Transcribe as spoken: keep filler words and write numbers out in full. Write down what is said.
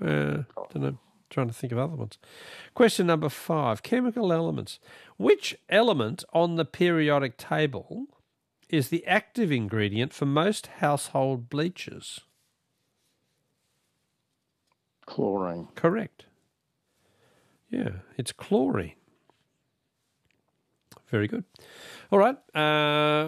Uh, don't know. Trying to think of other ones. Question number five. Chemical elements. Which element on the periodic table is the active ingredient for most household bleaches? Chlorine. Correct. Yeah, it's chlorine. Very good. All right. Uh,